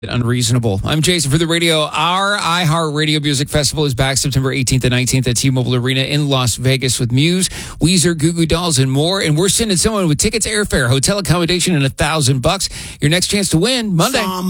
Unreasonable. I'm Jason for the radio. Our iHeart Radio Music Festival is back September 18th and 19th at T-Mobile Arena in Las Vegas with Muse, Weezer, Goo Goo Dolls, and more. And we're sending someone with tickets, airfare, hotel accommodation, and $1,000. Your next chance to win Monday.